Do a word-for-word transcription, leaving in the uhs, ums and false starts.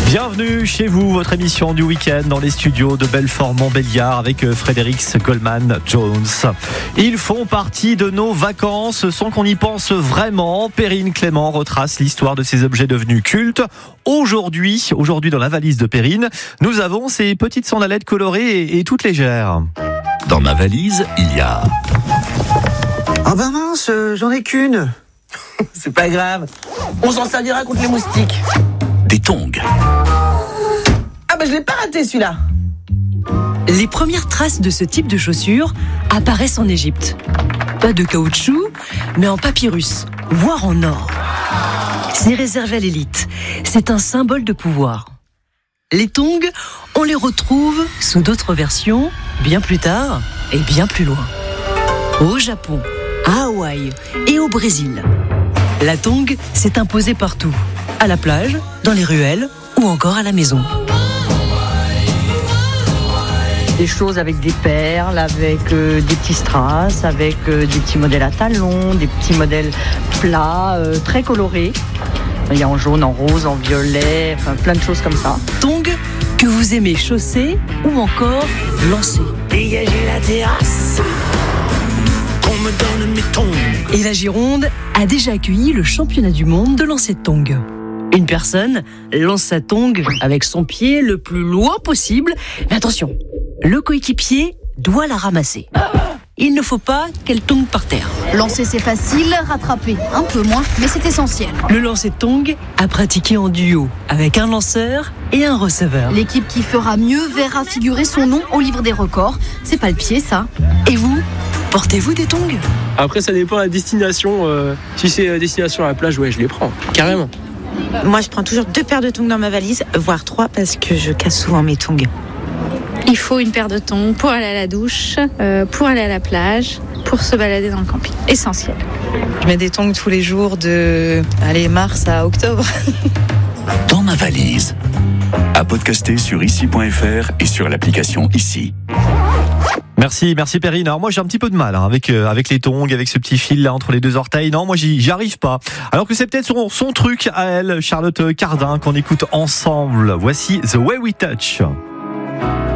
Bienvenue chez vous, votre émission du week-end dans les studios de Belfort-Montbéliard avec Frédéric Goldman Jones. Ils font partie de nos vacances sans qu'on y pense vraiment. Perrine Clément retrace l'histoire de ces objets devenus cultes. Aujourd'hui, aujourd'hui dans la valise de Perrine, nous avons ces petites sandalettes colorées et, et toutes légères. Dans ma valise, il y a... Ah ben mince, euh, j'en ai qu'une. C'est pas grave, on s'en servira contre les moustiques. Des tongs. Ah bah je l'ai pas raté celui-là. Les premières traces de ce type de chaussures apparaissent en Égypte. Pas de caoutchouc, mais en papyrus, voire en or. C'est réservé à l'élite. C'est un symbole de pouvoir. Les tongs, on les retrouve sous d'autres versions, bien plus tard et bien plus loin. Au Japon, à Hawaï et au Brésil. La tong s'est imposée partout. À la plage, dans les ruelles ou encore à la maison. Des choses avec des perles, avec euh, des petits strass, avec euh, des petits modèles à talons, des petits modèles plats, euh, très colorés. Il y a en jaune, en rose, en violet, enfin plein de choses comme ça. Tongs que vous aimez chausser ou encore lancer. Dégagez la terrasse, qu'on me donne mes tongs. Et la Gironde a déjà accueilli le championnat du monde de lancer de tongs. Une personne lance sa tong avec son pied le plus loin possible. Mais attention, le coéquipier doit la ramasser. Il ne faut pas qu'elle tombe par terre. Lancer c'est facile, rattraper un peu moins, mais c'est essentiel. Le lancer de tong à pratiquer en duo avec un lanceur et un receveur. L'équipe qui fera mieux verra figurer son nom au livre des records. C'est pas le pied ça. Et vous, portez-vous des tongs ? Après ça dépend de la destination. Euh, si c'est euh, destination à la plage, ouais je les prends, carrément. Moi, je prends toujours deux paires de tongs dans ma valise, voire trois, parce que je casse souvent mes tongs. Il faut une paire de tongs pour aller à la douche, euh, pour aller à la plage, pour se balader dans le camping. Essentiel. Je mets des tongs tous les jours de allez, mars à octobre. Dans ma valise. À podcaster sur ici point f r et sur l'application Ici. Merci, merci Perrine. Alors moi j'ai un petit peu de mal hein, avec euh, avec les tongs, avec ce petit fil là entre les deux orteils. Non, moi j'y, j'y arrive pas. Alors que c'est peut-être son, son truc à elle, Charlotte Cardin, qu'on écoute ensemble. Voici The Way We Touch.